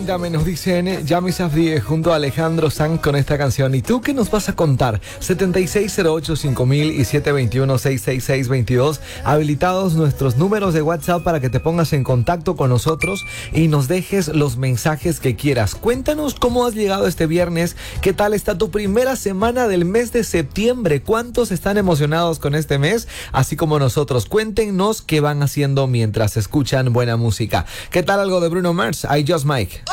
Cuéntame, nos dicen Yami Safdie junto a Alejandro Sanz con esta canción. ¿Y tú qué nos vas a contar? 7608-5000 y 721-666-22. Habilitados nuestros números de WhatsApp para que te pongas en contacto con nosotros y nos dejes los mensajes que quieras. Cuéntanos cómo has llegado este viernes. ¿Qué tal está tu primera semana del mes de septiembre? ¿Cuántos están emocionados con este mes? Así como nosotros. Cuéntenos qué van haciendo mientras escuchan buena música. ¿Qué tal algo de Bruno Mars? I Just Mike.